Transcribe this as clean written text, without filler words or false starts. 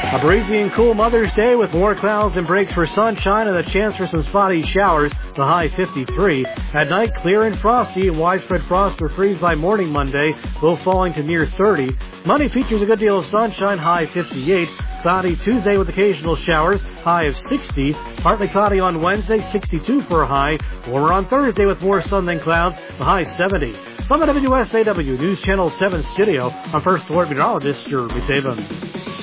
A breezy and cool Mother's Day with more clouds and breaks for sunshine and a chance for some spotty showers, the high 53. At night, clear and frosty, and widespread frost or freeze by morning Monday, low falling to near 30. Monday features a good deal of sunshine, high 58. Cloudy Tuesday with occasional showers, high of 60. Partly cloudy on Wednesday, 62 for a high. Warmer on Thursday with more sun than clouds, the high 70. From the WSAW News Channel 7 studio, I'm First Alert Meteorologist Jeremy Saban.